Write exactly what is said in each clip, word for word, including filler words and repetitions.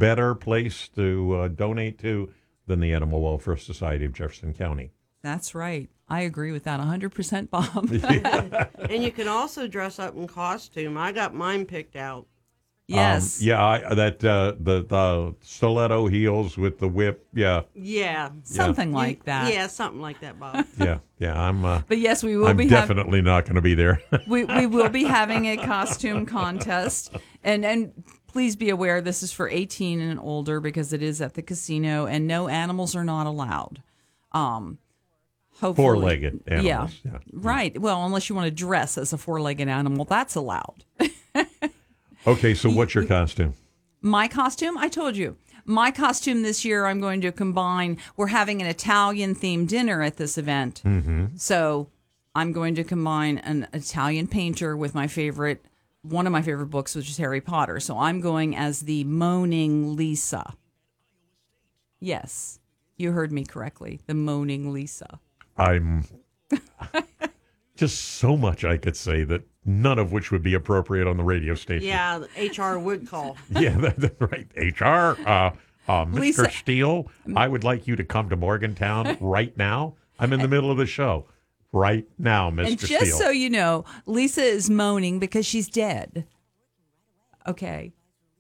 better place to uh, donate to than the Animal Welfare Society of Jefferson County. That's right. I agree with that one hundred percent, Bob. And you can also dress up in costume. I got mine picked out. Yes. Um, yeah, I, that uh, the the stiletto heels with the whip. Yeah, Yeah. Something You- like that. Yeah, something like that, Bob. yeah, yeah. I'm. Uh, But yes, we will I'm be hav- definitely not going to be there. we we will be having a costume contest, and and please be aware this is for eighteen and older because it is at the casino, and no animals are not allowed. Um, hopefully, Four-legged animals. Yeah, Yeah. right. Well, unless you want to dress as a four-legged animal, that's allowed. Okay, so what's your costume? My costume, I told you. My costume this year, I'm going to combine. We're having an Italian themed dinner at this event. Mm-hmm. So I'm going to combine an Italian painter with my favorite, one of my favorite books, which is Harry Potter. So I'm going as the Moaning Lisa. Yes, you heard me correctly. The Moaning Lisa. I'm just so much I could say that none of which would be appropriate on the radio station. Yeah, the H R would call. Yeah, that, that's right. H R, uh, uh, Mister Lisa- Steele, I would like you to come to Morgantown right now. I'm in the middle of the show. Right now, Mister And just Steele. so you know, Lisa is moaning because she's dead. Okay.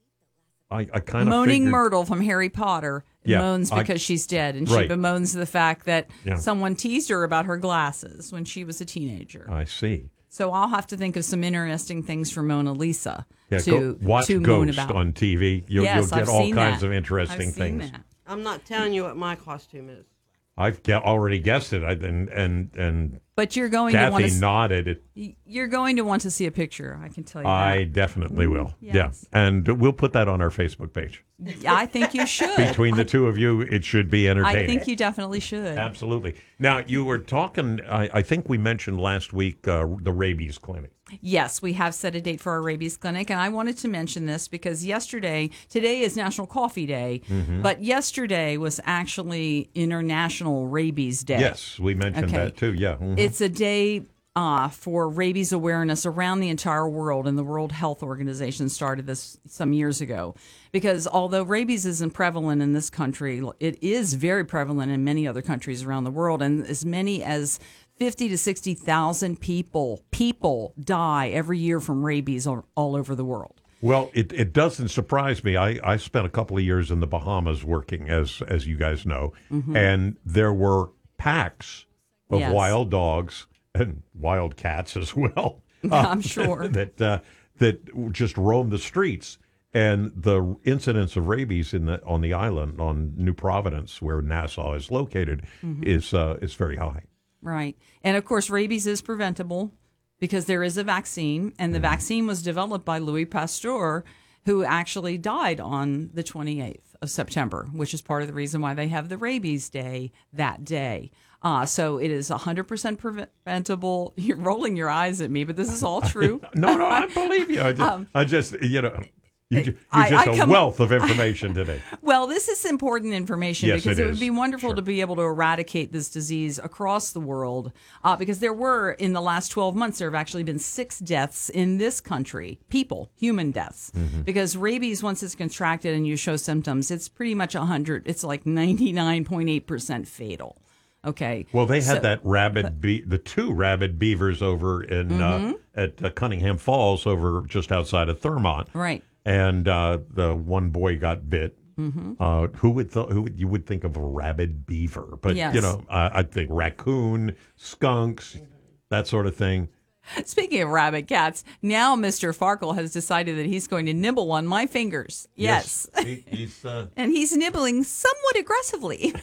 I, I kind of Moaning figured, Myrtle from Harry Potter Yeah, moans I- because she's dead, and Right. she bemoans the fact that Yeah. someone teased her about her glasses when she was a teenager. I see. So I'll have to think of some interesting things for Mona Lisa Yeah, to, go watch to moan Ghost about. on T V. You'll, yes, you'll get I've all seen kinds that. of interesting I've seen things. that. I'm not telling you what my costume is. I've ge- already guessed it, I, and and and But you're going to want Kathy to nodded. It, you're going to want to see a picture. I can tell you I that. definitely will. yes. Yeah, and we'll put that on our Facebook page. I think you should. Between the two of you, it should be entertaining. I think you definitely should. Absolutely. Now, you were talking, I, I think we mentioned last week uh, the rabies clinic. Yes, we have set a date for our rabies clinic, and I wanted to mention this because yesterday, today is National Coffee Day, Mm-hmm. but yesterday was actually International Rabies Day. Yes, we mentioned Okay. that too. Yeah. Mhm. It's a day uh, for rabies awareness around the entire world, and the World Health Organization started this some years ago. Because although rabies isn't prevalent in this country, it is very prevalent in many other countries around the world, and as many as fifty to sixty thousand people people die every year from rabies all, all over the world. Well, it, it doesn't surprise me. I, I spent a couple of years in the Bahamas working, as as you guys know, and there were packs of Yes. wild dogs and wild cats as well. I'm sure. that uh, that just roam the streets. And the incidence of rabies in the on the island on New Providence, where Nassau is located, is uh, is very high. Right. And of course, rabies is preventable because there is a vaccine, and the vaccine was developed by Louis Pasteur, who actually died on the twenty-eighth of September, which is part of the reason why they have the Rabies Day that day. Uh, so it is one hundred percent preventable. You're rolling your eyes at me, but this is all true. No, no, I believe you. I just, I just you know, you, ju- you're I- just I a come- wealth of information today. Well, this is important information Yes, because it it, would is. be wonderful Sure. to be able to eradicate this disease across the world. Uh, because there were, in the last twelve months, there have actually been six deaths in this country, people, human deaths. Mm-hmm. Because rabies, once it's contracted and you show symptoms, it's pretty much one hundred, it's like ninety-nine point eight percent fatal. Okay. Well, they had So- that rabid, be- the two rabid beavers over in Mm-hmm. uh, at uh, Cunningham Falls, over just outside of Thurmont. Right. And uh, the one boy got bit. Mm-hmm. Uh, who would th- who would, you would think of a rabid beaver, but Yes. you know, uh, I think raccoon, skunks, that sort of thing. Speaking of rabbit cats, now Mister Farkle has decided that he's going to nibble on my fingers. Yes. He, he's. Uh, And he's nibbling somewhat aggressively.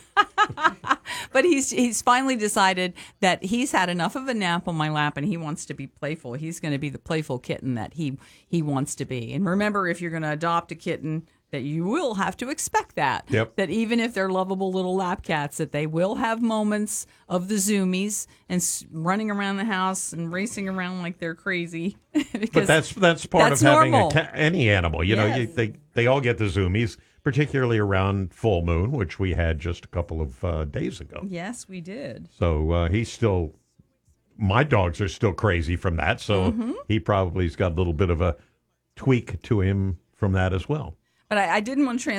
But he's he's finally decided that he's had enough of a nap on my lap and he wants to be playful. He's going to be the playful kitten that he he wants to be. And remember, if you're going to adopt a kitten, that you will have to expect that. Yep. That even if they're lovable little lap cats, that they will have moments of the zoomies and s- running around the house and racing around like they're crazy. Because But that's that's part that's of having normal. a ca- any animal. You know, you, Yes. they they all get the zoomies, particularly around full moon, which we had just a couple of uh, days ago. Yes, we did. So uh, he's still. My dogs are still crazy from that, so Mm-hmm. he probably's got a little bit of a tweak to him from that as well. But I, I didn't want to